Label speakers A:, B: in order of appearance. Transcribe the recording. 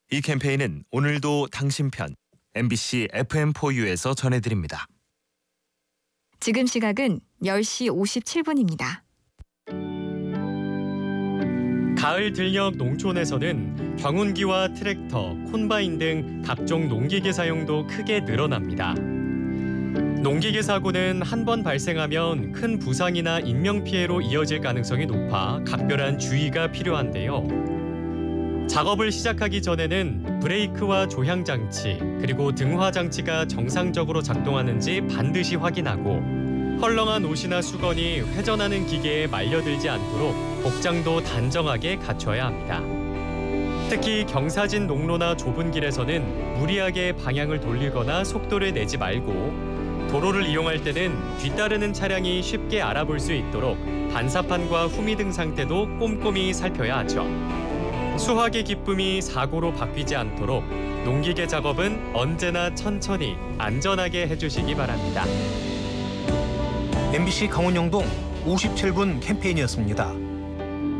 A: 이 캠페인은 오늘도 당신 편 MBC FM4U에서 전해드립니다.
B: 지금 시각은 10시 57분입니다.
C: 가을 들녘 농촌에서는 경운기와 트랙터, 콤바인 등 각종 농기계 사용도 크게 늘어납니다. 농기계 사고는 한 번 발생하면 큰 부상이나 인명피해로 이어질 가능성이 높아 각별한 주의가 필요한데요. 작업을 시작하기 전에는 브레이크와 조향장치, 그리고 등화장치가 정상적으로 작동하는지 반드시 확인하고 헐렁한 옷이나 수건이 회전하는 기계에 말려들지 않도록 복장도 단정하게 갖춰야 합니다. 특히 경사진 농로나 좁은 길에서는 무리하게 방향을 돌리거나 속도를 내지 말고 도로를 이용할 때는 뒤따르는 차량이 쉽게 알아볼 수 있도록 반사판과 후미등 상태도 꼼꼼히 살펴야 하죠. 수확의 기쁨이 사고로 바뀌지 않도록 농기계 작업은 언제나 천천히 안전하게 해주시기 바랍니다.
D: MBC 강원영동 57분 캠페인이었습니다.